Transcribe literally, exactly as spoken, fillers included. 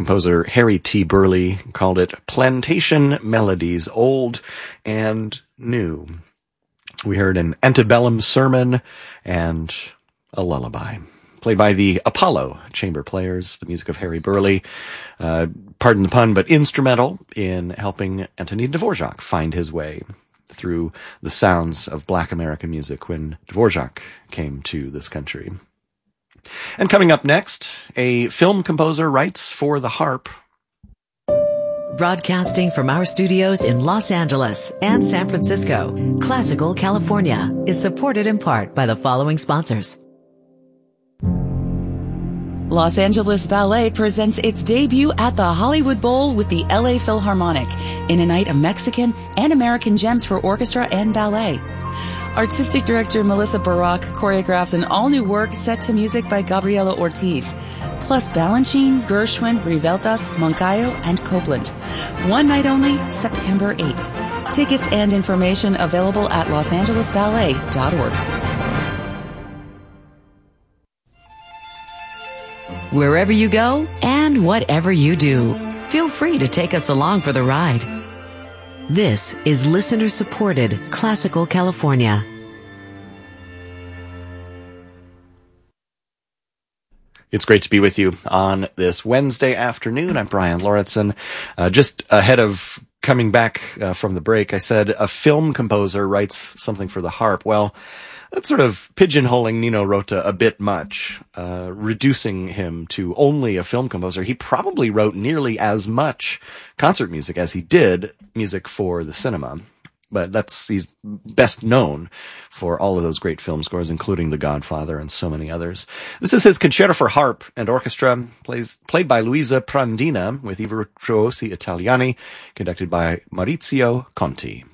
composer Harry T. Burleigh called it Plantation Melodies, Old and New. We heard an antebellum sermon and a lullaby, played by the Apollo Chamber Players, the music of Harry Burleigh, uh, pardon the pun, but instrumental in helping Antonin Dvorak find his way through the sounds of Black American music when Dvorak came to this country. And coming up next, a film composer writes for the harp. Broadcasting from our studios in Los Angeles and San Francisco, Classical California is supported in part by the following sponsors. Los Angeles Ballet presents its debut at the Hollywood Bowl with the L A Philharmonic in a night of Mexican and American gems for orchestra and ballet. Artistic director Melissa Barak choreographs an all-new work set to music by Gabriela Ortiz, plus Balanchine, Gershwin, Riveltas, Moncayo, and Copland. One night only, September eighth. Tickets and information available at los angeles ballet dot org. Wherever you go and whatever you do, feel free to take us along for the ride. This is listener-supported Classical California. It's great to be with you on this Wednesday afternoon. I'm Brian Lauritsen. Uh, just ahead of coming back uh, from the break, I said a film composer writes something for the harp. Well, that's sort of pigeonholing Nino Rota a bit much, uh, reducing him to only a film composer. He probably wrote nearly as much concert music as he did music for the cinema. But that's, he's best known for all of those great film scores, including The Godfather and so many others. This is his Concerto for Harp and Orchestra, plays, played by Luisa Prandina with I Virtuosi Italiani, conducted by Maurizio Conti.